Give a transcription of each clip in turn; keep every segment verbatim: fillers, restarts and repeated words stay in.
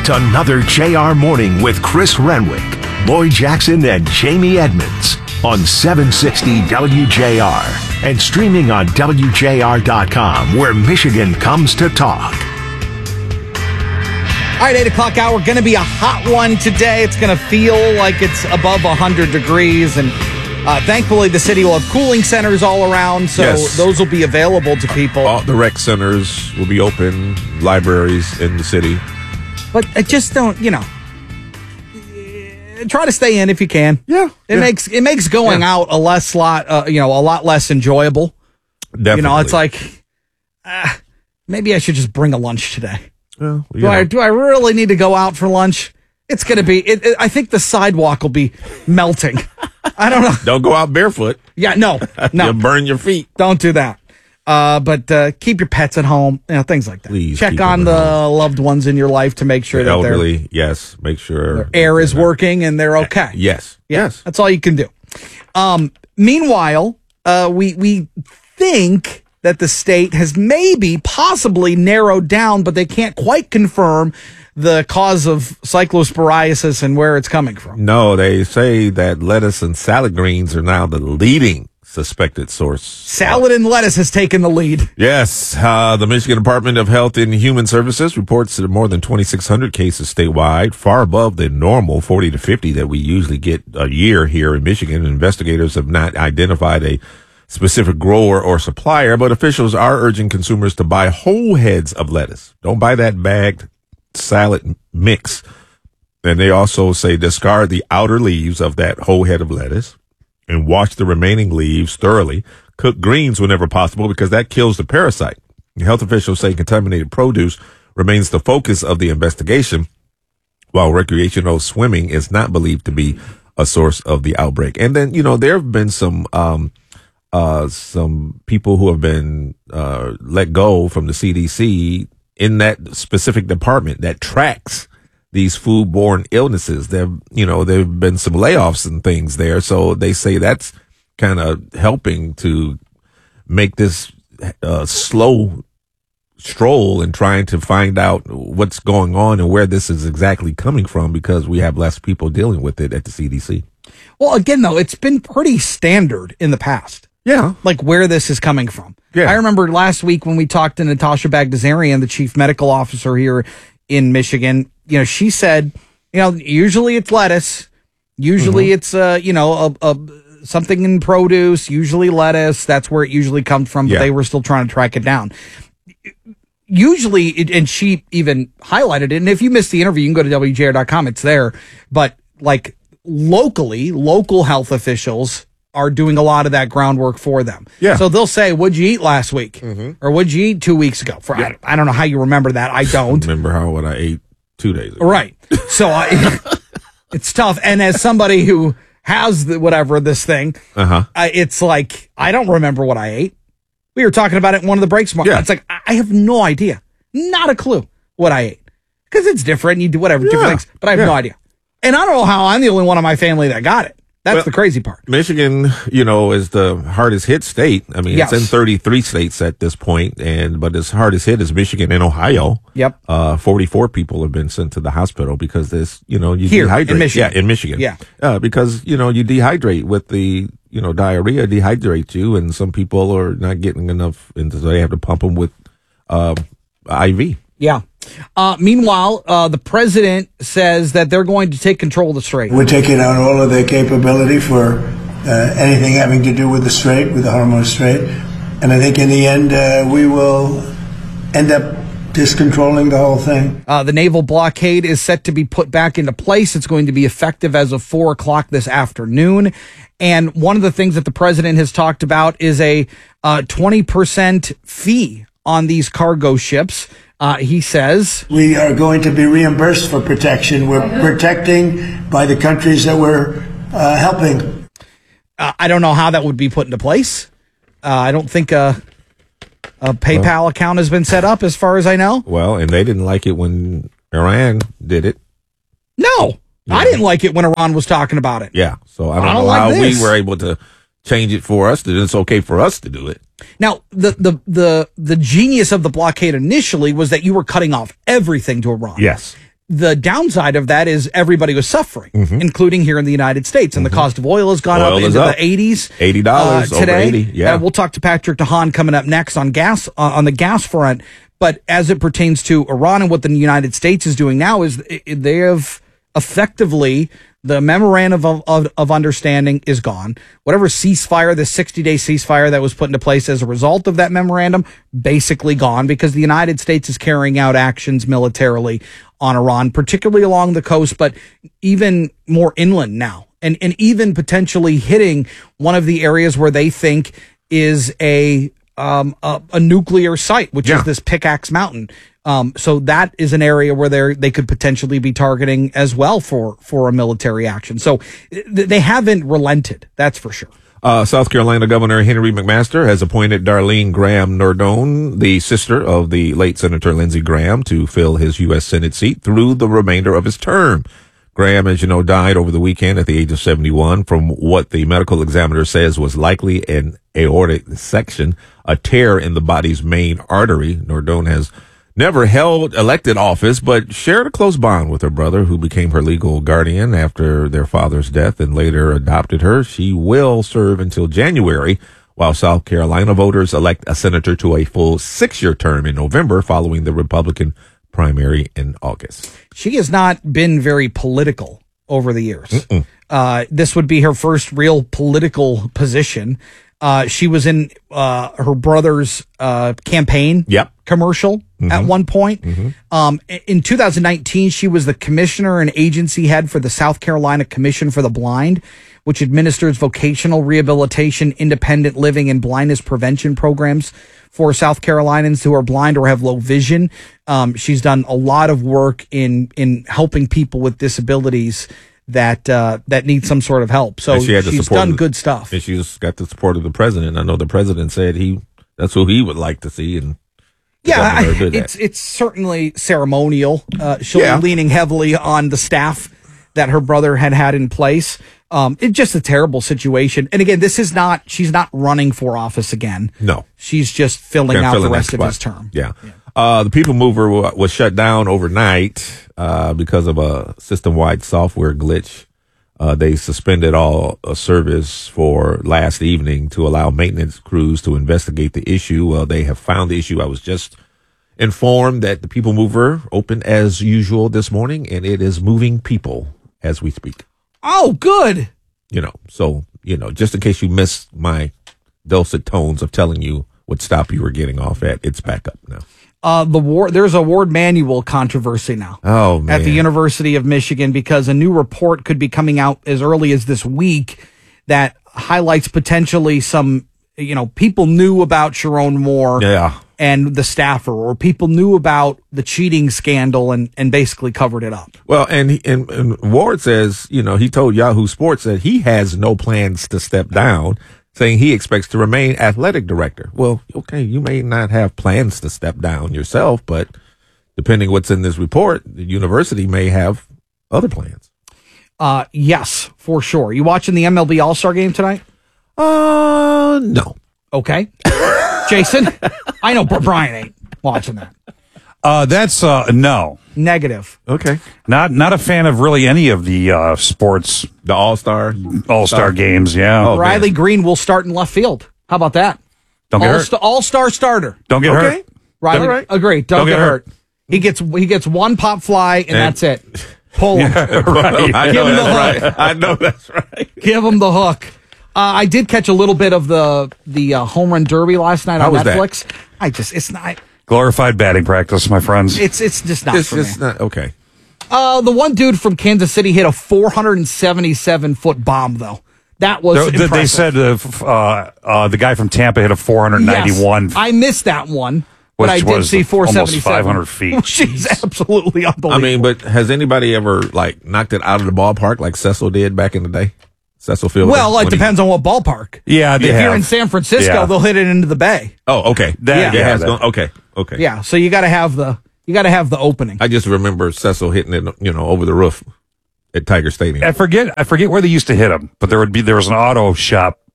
It's another J R Morning with Chris Renwick, Lloyd Jackson, and Jamie Edmonds on seven sixty W J R and streaming on W J R dot com, where Michigan comes to talk. All right, eight o'clock hour, going to be a hot one today. It's going to feel like it's above one hundred degrees, and uh, thankfully the city will have cooling centers all around, so Yes. those will be available to people. All the rec centers will be open, libraries in the city. But I just don't, you know, try to stay in if you can. Yeah, It yeah. makes it makes going Yeah. out a less lot, uh, you know, a lot less enjoyable. Definitely. You know, it's like, uh, maybe I should just bring a lunch today. Well, you Do I, know. do I really need to go out for lunch? It's going to be, it, it, I think the sidewalk will be melting. I don't know. Don't go out barefoot. Yeah, no, no, You'll burn your feet. don't do that. Uh, but uh, keep your pets at home, you know, things like that. Please Check keep on them the at home. loved ones in your life to make sure The that their, elderly, yes. Make sure their air is working and they're okay. Yes. Yeah, Yes. that's all you can do. Um, meanwhile, uh, we we think that the state has maybe possibly narrowed down, but they can't quite confirm the cause of cyclosporiasis and where it's coming from. No, they say that lettuce and salad greens are now the leading suspected source. Salad and lettuce has taken the lead. Yes, uh, the Michigan Department of Health and Human Services reports that more than twenty-six hundred cases statewide, far above the normal forty to fifty that we usually get a year here in Michigan. Investigators have not identified a specific grower or supplier, but officials are urging consumers to buy whole heads of lettuce. Don't buy that bagged salad mix. And they also say discard the outer leaves of that whole head of lettuce and wash the remaining leaves thoroughly. Cook greens whenever possible because that kills the parasite. Health officials say contaminated produce remains the focus of the investigation, while recreational swimming is not believed to be a source of the outbreak. And then, you know, there have been some um, uh, some people who have been uh, let go from the C D C in that specific department that tracks these foodborne illnesses. There, you know, there have been some layoffs and things there. So they say that's kind of helping to make this uh, slow stroll and trying to find out what's going on and where this is exactly coming from, because we have less people dealing with it at the C D C. Well, again, though, it's been pretty standard in the past. Yeah. Like where this is coming from. Yeah. I remember last week when we talked to Natasha Bagdasarian, the chief medical officer here in Michigan, you know, she said, you know, usually it's lettuce. Usually Mm-hmm. it's, uh, you know, a, a something in produce, usually lettuce. That's where it usually comes from, but Yeah. they were still trying to track it down. Usually, it, and she even highlighted it, and if you missed the interview, you can go to W J R dot com. It's there. But like locally, local health officials are doing a lot of that groundwork for them. Yeah. So they'll say, what'd you eat last week? Or what'd you eat two weeks ago? For I, I don't know how you remember that. I don't. Remember how what I ate two days ago. Right. So I, it's tough. And as somebody who has the, whatever this thing, Uh-huh. I, it's like, I don't remember what I ate. We were talking about it in one of the breaks. Mark. Yeah. It's like, I I have no idea. Not a clue what I ate. Because it's different. You do whatever, Yeah. different things. But I have Yeah. no idea. And I don't know how I'm the only one in my family that got it. That's Well, the crazy part. Michigan, you know, is the hardest hit state. I mean, Yes. it's in thirty-three states at this point, and but as hardest hit is Michigan and Ohio. Yep. Uh, forty-four people have been sent to the hospital because this, you know, you Here, in dehydrate. Michigan. Yeah, in Michigan. Yeah. Uh, because, you know, you dehydrate with the, you know, diarrhea dehydrates you, and some people are not getting enough, and so they have to pump them with uh, I V. Yeah. Uh, meanwhile, uh, the president says that they're going to take control of the strait. We're taking out all of their capability for uh, anything having to do with the strait, with the Hormuz Strait. And I think in the end, uh, we will end up discontrolling the whole thing. Uh, the naval blockade is set to be put back into place. It's going to be effective as of four o'clock this afternoon. And one of the things that the president has talked about is a uh, twenty percent fee on these cargo ships. Uh, he says, We are going to be reimbursed for protection. We're protecting by the countries that we're uh, helping. uh, I don't know how that would be put into place. Uh, I don't think a, a PayPal account has been set up as far as I know. Well, and they didn't like it when Iran did it. No, I didn't like it when Iran was talking about it. Yeah. So I don't, I don't know like how this. we were able to change it for us. That it's okay for us to do it. Now, the, the, the, the genius of the blockade initially was that you were cutting off everything to Iran. Yes. the downside of that is everybody was suffering, Mm-hmm. including here in the United States. And the cost of oil has gone Oil up is into up. the eighties. eighty dollars over today. eighty, yeah. Uh, we'll talk to Patrick DeHaan coming up next on gas, uh, on the gas front. But as it pertains to Iran and what the United States is doing now is it, they have effectively, the memorandum of, of, of understanding is gone. Whatever ceasefire, the sixty-day ceasefire that was put into place as a result of that memorandum, basically gone because the United States is carrying out actions militarily on Iran, particularly along the coast, but even more inland now, and, and even potentially hitting one of the areas where they think is a um, a, a nuclear site, which Yeah. is this Pickaxe Mountain. Um, so that is an area where they they could potentially be targeting as well for for a military action. So th- they haven't relented, that's for sure. Uh, South Carolina Governor Henry McMaster has appointed Darlene Graham Nardone, the sister of the late Senator Lindsey Graham, to fill his U S Senate seat through the remainder of his term. Graham, as you know, died over the weekend at the age of seventy-one from what the medical examiner says was likely an aortic dissection, a tear in the body's main artery. Nardone has never held elected office, but shared a close bond with her brother, who became her legal guardian after their father's death and later adopted her. She will serve until January, while South Carolina voters elect a senator to a full six-year term in November following the Republican primary in August. She has not been very political over the years. Uh, this would be her first real political position. Uh, she was in uh, her brother's uh, campaign Yep. commercial at one point. Um, in two thousand nineteen, she was the commissioner and agency head for the South Carolina Commission for the Blind, which administers vocational rehabilitation, independent living, and blindness prevention programs for South Carolinians who are blind or have low vision. Um, she's done a lot of work in in helping people with disabilities that uh, that need some sort of help. So And she had the she's support done of the- good stuff. And she's got the support of the president. I know the president said he that's who he would like to see. And the Yeah, I, governor did that. it's it's certainly ceremonial. Uh, she'll Yeah. be leaning heavily on the staff that her brother had had in place. Um, it's just a terrible situation. And again, this is not, she's not running for office again. No. She's just filling Yeah, out filling the that rest of spot. his term. Yeah. Uh, the People Mover wa- was shut down overnight uh, because of a system-wide software glitch. Uh, they suspended all uh, service for last evening to allow maintenance crews to investigate the issue. Well, they have found the issue. I was just informed that the People Mover opened as usual this morning, and it is moving people as we speak. Oh, good. You know, so, you know, just in case you missed my dulcet tones of telling you what stop you were getting off at, it's back up now. Uh, the war, there's a Ward Manual controversy now. Oh, man. At the University of Michigan, because a new report could be coming out as early as this week that highlights potentially some, you know, people knew about Sharon Moore Yeah. and the staffer, or people knew about the cheating scandal and, and basically covered it up. Well, and, he, and and Ward says, you know, he told Yahoo Sports that he has no plans to step down, saying he expects to remain athletic director. Well, okay, you may not have plans to step down yourself, but depending what's in this report, the university may have other plans. Uh, yes, for sure. You watching the M L B All-Star game tonight? Uh, no. Okay. Jason? I know Br- Brian ain't watching that. Uh, that's uh, no, Negative. Okay. not not a fan of really any of the uh, sports The All-Star. All Star games. Yeah, Oh, Riley man. Green will start in left field. How about that? don't get hurt. All-star, all-star starter. Don't get Okay. hurt. Riley, All right. agree. Don't, Don't get, get hurt. hurt. He gets he gets one pop fly and, And- that's it. Pull him. Right. I Give know him the that's right. I know that's right. Give him the hook. Uh, I did catch a little bit of the the uh, home run derby last night How on was that? Netflix. I just it's not Glorified batting practice, my friends. it's it's just not It's for just me. not okay. Uh, the one dude from Kansas City hit a four hundred seventy-seven foot bomb though. That was They- they, impressive. they said uh, f- uh, uh, the guy from Tampa hit a four hundred ninety-one, Yes, I missed that one, but which I did was see four almost seventy-seven. five hundred feet. Which is absolutely unbelievable. I mean, but has anybody ever like knocked it out of the ballpark like Cecil did back in the day? Cecil Field. well, when it he- depends on what ballpark. Yeah, they If you're have. in San Francisco, Yeah. they'll hit it into the bay. Oh, okay. That- it yeah, has that- gone. Okay, okay. Yeah, so you got to have the you got to have the opening. I just remember Cecil hitting it, you know, over the roof at Tiger Stadium. I forget I forget where they used to hit him, but there would be there was an auto shop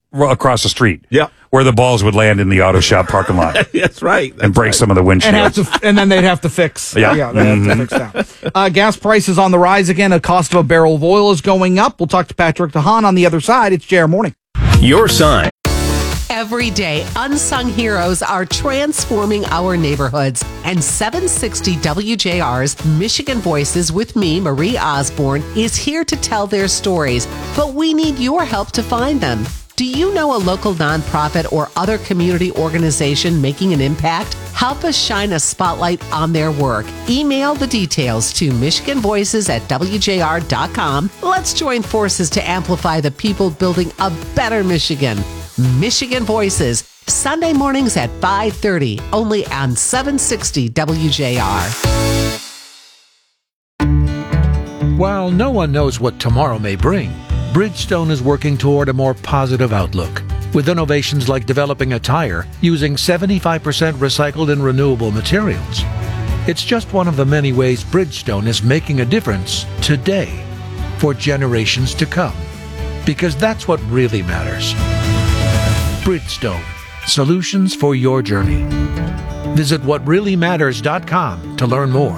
r- across the street. Yeah. Where the balls would land in the auto shop parking lot. That's right. That's and break right. some of the windshield. And, have to, and then they'd have to fix. Yeah. yeah they'd have Mm-hmm. to fix that. Uh, gas prices on the rise again. The cost of a barrel of oil is going up. We'll talk to Patrick DeHaan on the other side. It's J R Morning. Your sign. Every day, unsung heroes are transforming our neighborhoods. And seven sixty W J R's Michigan Voices with me, Marie Osborne, is here to tell their stories. But we need your help to find them. Do you know a local nonprofit or other community organization making an impact? Help us shine a spotlight on their work. Email the details to michigan voices at w j r dot com. Let's join forces to amplify the people building a better Michigan. Michigan Voices, Sunday mornings at five thirty, only on seven sixty W J R. While no one knows what tomorrow may bring, Bridgestone is working toward a more positive outlook, with innovations like developing a tire using seventy-five percent recycled and renewable materials. It's just one of the many ways Bridgestone is making a difference today for generations to come, because that's what really matters. Bridgestone, solutions for your journey. Visit what really matters dot com to learn more.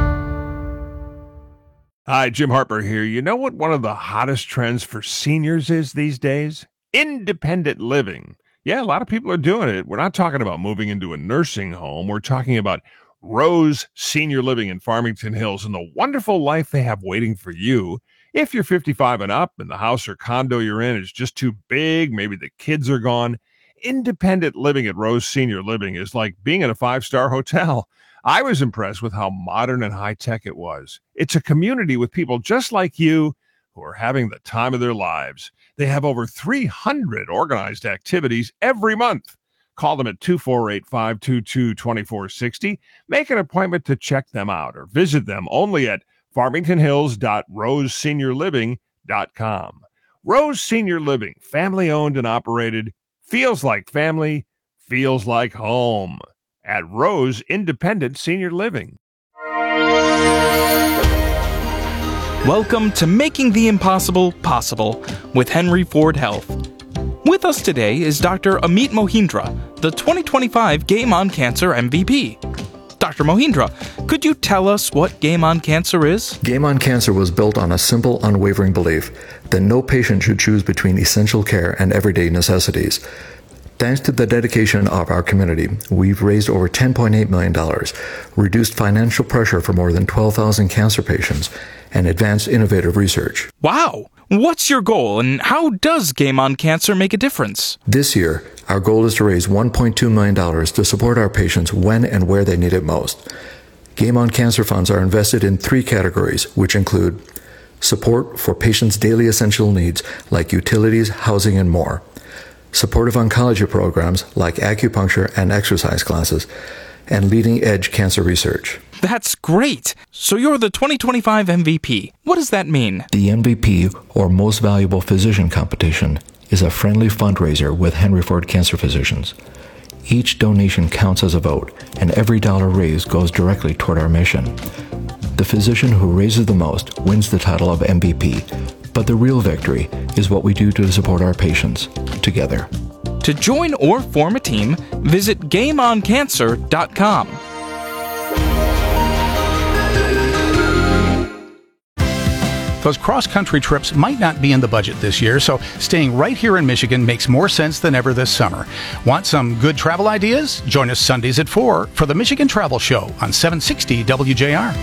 Hi, Jim Harper here. You know what one of the hottest trends for seniors is these days? Independent living. Yeah, a lot of people are doing it. We're not talking about moving into a nursing home. We're talking about Rose Senior Living in Farmington Hills and the wonderful life they have waiting for you. If you're fifty-five and up and the house or condo you're in is just too big, maybe the kids are gone, independent living at Rose Senior Living is like being in a five-star hotel. I was impressed with how modern and high-tech it was. It's a community with people just like you who are having the time of their lives. They have over three hundred organized activities every month. Call them at two four eight, five two two, two four six zero. Make an appointment to check them out or visit them only at farmington hills dot rose senior living dot com. Rose Senior Living, family-owned and operated, feels like family, feels like home at Rose Independent Senior Living. Welcome to Making the Impossible Possible with Henry Ford Health. With us today is Doctor Amit Mohindra, the twenty twenty-five Game on Cancer M V P. Doctor Mohindra, could you tell us what Game on Cancer is? Game on Cancer was built on a simple, unwavering belief that no patient should choose between essential care and everyday necessities. Thanks to the dedication of our community, we've raised over ten point eight million dollars, reduced financial pressure for more than twelve thousand cancer patients, and advanced innovative research. Wow! What's your goal, and how does Game on Cancer make a difference? This year, our goal is to raise one point two million dollars to support our patients when and where they need it most. Game on Cancer funds are invested in three categories, which include support for patients' daily essential needs like utilities, housing, and more, supportive oncology programs like acupuncture and exercise classes, and leading-edge cancer research. That's great! So you're the twenty twenty-five M V P. What does that mean? The M V P, or Most Valuable Physician competition, is a friendly fundraiser with Henry Ford Cancer Physicians. Each donation counts as a vote, and every dollar raised goes directly toward our mission. The physician who raises the most wins the title of M V P, but the real victory is what we do to support our patients together. To join or form a team, visit game on cancer dot com. Those cross-country trips might not be in the budget this year, so staying right here in Michigan makes more sense than ever this summer. Want some good travel ideas? Join us Sundays at four for the Michigan Travel Show on seven sixty W J R.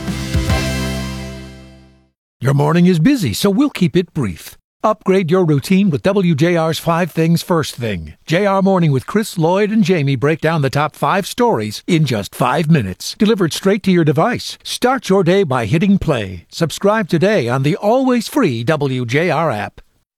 Your morning is busy, so we'll keep it brief. Upgrade your routine with W J R's Five Things First Thing. J R Morning with Chris, Lloyd, and Jamie break down the top five stories in just five minutes. Delivered straight to your device. Start your day by hitting play. Subscribe today on the always free W J R app.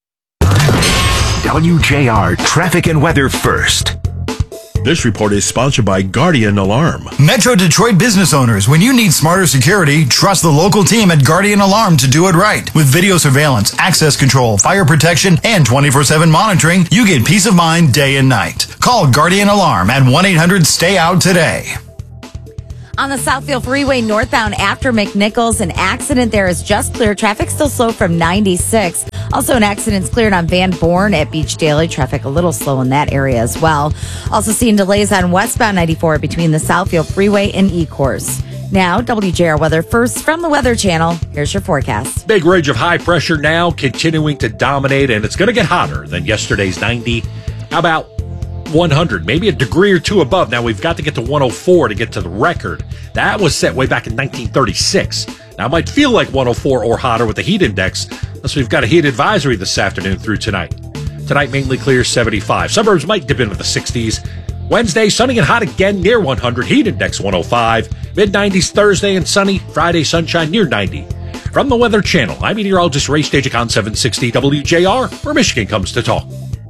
W J R Traffic and Weather First. This report is sponsored by Guardian Alarm. Metro Detroit business owners, when you need smarter security, trust the local team at Guardian Alarm to do it right. With video surveillance, access control, fire protection, and twenty-four seven monitoring, you get peace of mind day and night. Call Guardian Alarm at one eight hundred stay out today. On the Southfield Freeway northbound after McNichols, an accident there is just clear. Traffic still slow from ninety-six. Also, an accident's cleared on Van Born at Beach Daily. Traffic a little slow in that area as well. Also seeing delays on westbound ninety-four between the Southfield Freeway and E-Course. Now, W J R weather first from the Weather Channel. Here's your forecast. Big ridge of high pressure now continuing to dominate, and it's going to get hotter than yesterday's ninety. How about one hundred, maybe a degree or two above? Now, we've got to get to one oh four to get to the record. That was set way back in nineteen thirty-six. Now, it might feel like one oh four or hotter with the heat index, unless we've got a heat advisory this afternoon through tonight. Tonight, mainly clear, seventy-five. Suburbs might dip into the sixties. Wednesday, sunny and hot again, near one hundred. Heat index one oh five. mid nineties Thursday and sunny. Friday, sunshine near ninety. From the Weather Channel, I'm meteorologist Ray Stajic on seven sixty W J R, where Michigan comes to talk.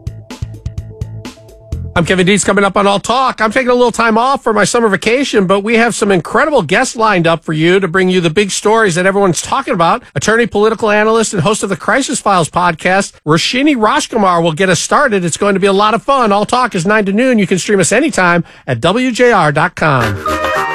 I'm Kevin Dietz, coming up on All Talk. I'm taking a little time off for my summer vacation, but we have some incredible guests lined up for you to bring you the big stories that everyone's talking about. Attorney, political analyst, and host of the Crisis Files podcast, Roshini Rajkumar, will get us started. It's going to be a lot of fun. All Talk is nine to noon. You can stream us anytime at W J R dot com.